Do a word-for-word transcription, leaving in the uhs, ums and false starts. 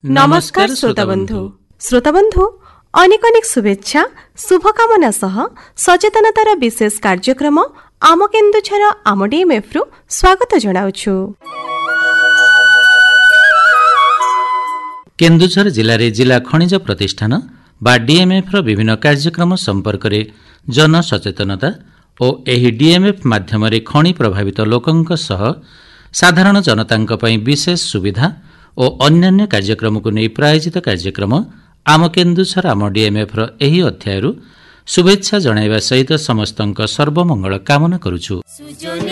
नमस्कार श्रोताबंधु श्रोताबंधु अनेक अनेक शुभेच्छा शुभकामना सह सचेतनतार विशेष कार्यक्रम आम केन्दुझर आम डीएमएफ रु स्वागत जनाउछु। केन्दुझर जिले में जिला खनिज प्रतिष्ठान बा डीएमएफ विभिन्न कार्यक्रम संपर्क में जन सचेतनता और एही डीएमएफ माध्यम खनि प्रभावित लोकंक सह साधारण जनतांक पई विशेष सुविधा और अन्यान्य कार्यक्रम को नहीं प्रायोजित कार्यक्रम आम केन्दुझर आम डीएमएफ एही अध्याय शुभेच्छा जणाइबा सहित समस्तंक सर्वमंगल कामना करुछु।